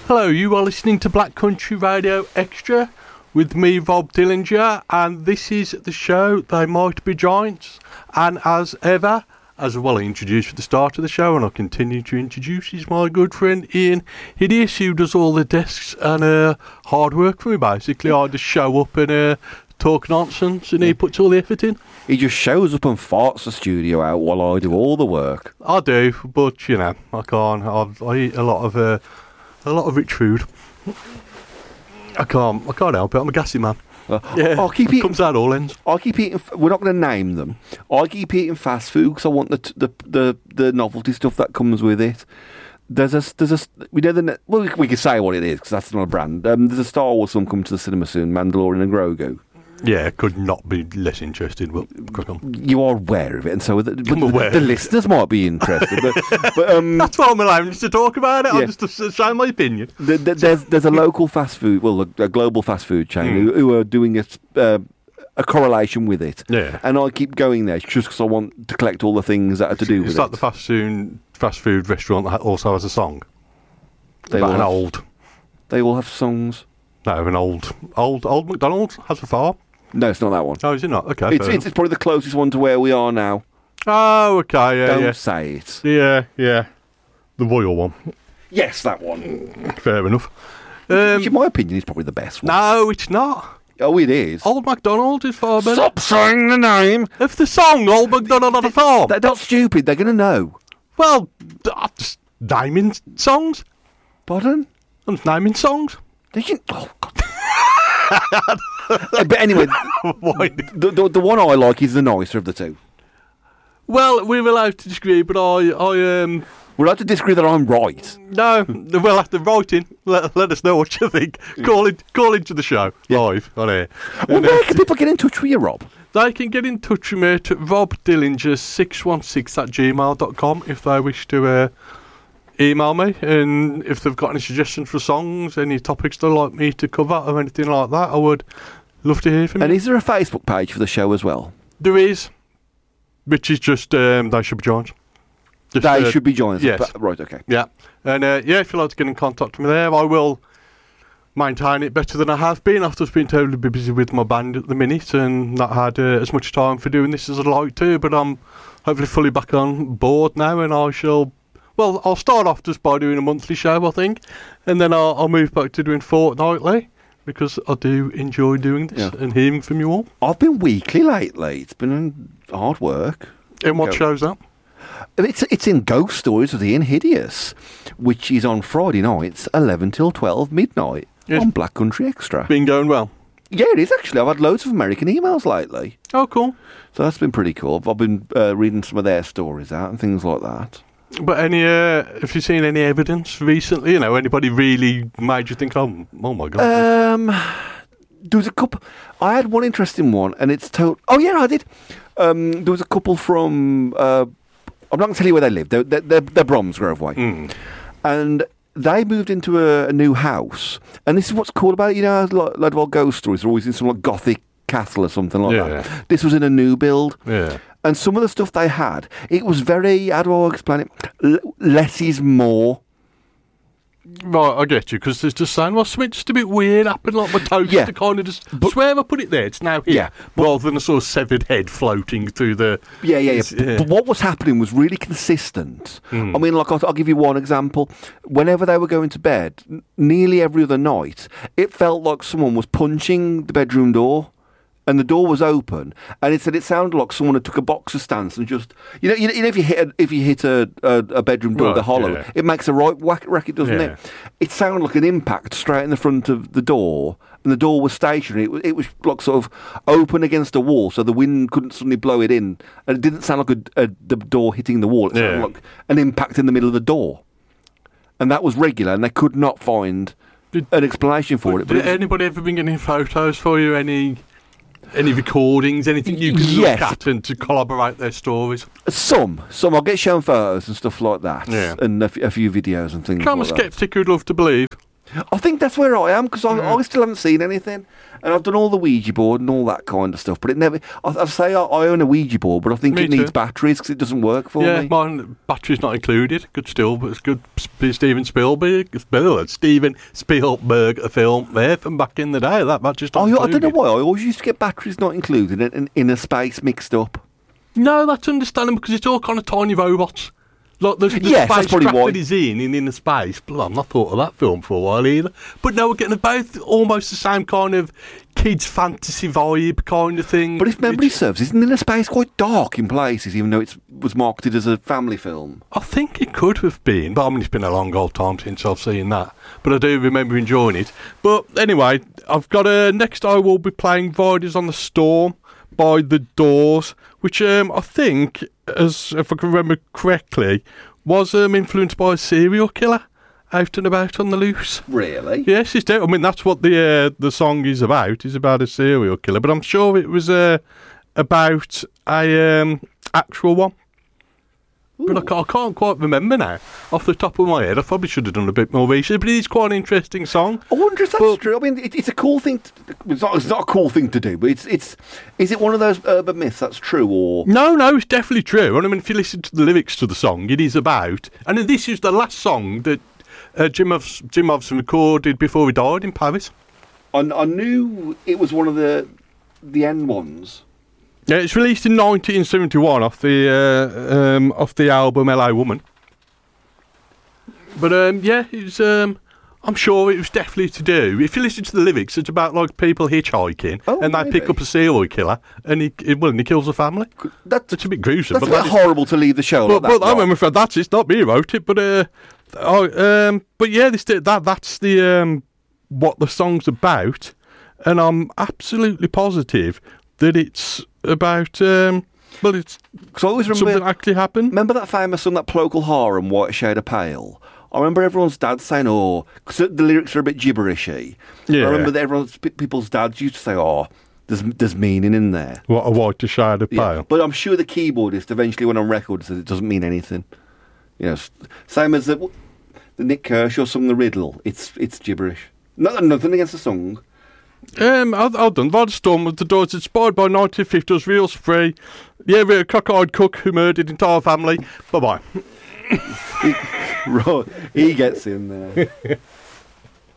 Hello, you are listening to Black Country Radio Extra with me, Rob Dillinger, and this is the show They Might Be Giants. And as ever, as well introduced at the start of the show, and I'll continue to introduce, is my good friend Ian Hideous, who does all the desks and hard work for me, basically. I just show up and talk nonsense, and he puts all the effort in. He just shows up and farts the studio out while I do all the work. I do, but, you know, I can't. I eat a lot of rich food. I can't help it. I'm a gassy man. Yeah, I'll keep eating. Comes out all ends. I keep eating. We're not going to name them. I keep eating fast food because I want the novelty stuff that comes with it. There's a we know we can say what it is because that's not a brand. There's a Star Wars film coming to the cinema soon, Mandalorian and Grogu. Yeah, could not be less interested. But you are aware of it, and so the listeners might be interested. But that's why I'm allowed to talk about it. Yeah. I'm just showing my opinion. There's a local fast food, a global fast food chain who are doing a correlation with it. Yeah, and I keep going there just because I want to collect all the things that are to do with it. It's like the fast food restaurant that also has a song. They all have songs. No, an old McDonald's has a farm. No, it's not that one. Oh, is it not? Okay. It's probably the closest one to where we are now. Oh, okay, yeah. Don't say it. Yeah. The royal one. Yes, that one. Fair enough. Which, in my opinion, is probably the best one. No, it's not. Oh, it is. Old MacDonald is far better. Stop saying the name. Of the song, Old MacDonald on a farm. They're not stupid. They're going to know. Well, I'm just naming songs. Pardon? I'm just naming songs. Oh, God. But anyway, the one I like is the nicer of the two. Well, we're allowed to disagree, but we're allowed to disagree that I'm right. No, we'll have to write in. Let us know what you think. Call into the show live on air. Well, where can people get in touch with you, Rob? They can get in touch with me at robdillinger616@gmail.com if they wish to email me, and if they've got any suggestions for songs, any topics they'd like me to cover or anything like that, I would love to hear from you. And is there a Facebook page for the show as well? There is, which is just They Should Be Giants. They Should Be Giants. Yes. Right, okay. Yeah. And if you'd like to get in contact with me there, I will maintain it better than I have been. I've just been totally busy with my band at the minute and not had as much time for doing this as I'd like to, but I'm hopefully fully back on board now, and I shall... Well, I'll start off just by doing a monthly show, I think, and then I'll move back to doing fortnightly, because I do enjoy doing this and hearing from you all. I've been weekly lately. It's been hard work. And what show's that? It's in Ghost Stories with Ian Hideous, which is on Friday nights, 11 till 12 midnight, on Black Country Extra. Been going well? Yeah, it is actually. I've had loads of American emails lately. Oh, cool. So that's been pretty cool. I've been reading some of their stories out and things like that. But have you seen any evidence recently? You know, anybody really made you think, oh my God? There was a couple. I had one interesting one, and it's told. Oh yeah, I did. There was a couple from. I'm not going to tell you where they live. They're Bromsgrove way, and they moved into a new house. And this is what's cool about it. You know, a lot of old ghost stories are always in some like gothic castle or something like that. This was in a new build. Yeah. And some of the stuff they had, it was very, how do I explain it? Less is more. Right, I get you, because there's just saying, well, something just a bit weird happened, like my toaster kind of just, but where have I put it there? It's now here, rather than a sort of severed head floating through the... Yeah. But what was happening was really consistent. I mean, like, I'll give you one example. Whenever they were going to bed, nearly every other night, it felt like someone was punching the bedroom door. And the door was open, and it sounded like someone had took a boxer stance and just, you know, if you hit a bedroom door with a hollow, it makes a right whack racket, doesn't it? It sounded like an impact straight in the front of the door, and the door was stationary. It was like sort of open against a wall, so the wind couldn't suddenly blow it in, and it didn't sound like the door hitting the wall. It sounded like an impact in the middle of the door, and that was regular, and they could not find an explanation for it. Did anybody ever bring any photos for you? Any recordings, anything you can look at and to corroborate their stories? Some. I'll get shown photos and stuff like that. Yeah. And a few videos and things like that. I'm a sceptic who'd love to believe. I think that's where I am, because I still haven't seen anything. And I've done all the Ouija board and all that kind of stuff, but it never... I say I own a Ouija board, but I think Me it needs too. batteries because it doesn't work for Yeah, me. mine, battery's not included. Good still, but it's good Steven Spielberg. Steven Spielberg, a film there from back in the day. That battery's not I included. don't know why. I always used to get batteries not included and inner space mixed up. No, that's understandable because it's all kind of tiny robots. Like the Yes, that's probably spacecraft why. that he's in inner space. But I've not thought of that film for a while either. But no, we're getting both almost the same kind of kids' fantasy vibe kind of thing. But if memory serves, isn't inner space quite dark in places, even though it was marketed as a family film? I think it could have been, but I mean, it's been a long old time since I've seen that. But I do remember enjoying it. But anyway, I've got next I will be playing Riders on the Storm by The Doors, which I think, as if I can remember correctly, was influenced by a serial killer out and about on the loose. Really? Yes, it's I mean, that's what the song is about. It's about a serial killer, but I'm sure it was about a actual one. But I can't quite remember now off the top of my head. I probably should have done a bit more research, but it is quite an interesting song. I wonder if that's true. I mean, it's a cool thing. It's not a cool thing to do, but it's. Is it one of those urban myths that's true, or No, it's definitely true. And I mean, if you listen to the lyrics to the song, it is about. And this is the last song that Jim Hobson recorded before he died in Paris. I knew it was one of the end ones. Yeah, it's released in 1971 off the album L.A. Woman. But yeah, it's I'm sure it was definitely to do. If you listen to the lyrics, it's about like people hitchhiking and they pick up a serial killer and he kills the family. That's a bit gruesome. That's a bit horrible to leave the show like that. But I'm afraid that's it's not me who wrote it. But yeah, that's the what the song's about, and I'm absolutely positive that it's about it's because I always remember something actually happened. Remember that famous song, that Procol Harum, White Shade of Pale? I remember everyone's dad saying, because the lyrics are a bit gibberishy. Yeah. I remember that people's dads used to say, there's meaning in there. What a white shade of pale. Yeah. But I'm sure the keyboardist eventually went on record said it doesn't mean anything. You know, same as the Nick Kershaw song, The Riddle. It's gibberish. Nothing against the song. I'll done. Riders on the Storm with The Doors, inspired by 1950s real free. Yeah, we're a cock-eyed cook who murdered entire family. Bye-bye. Right, he gets in there.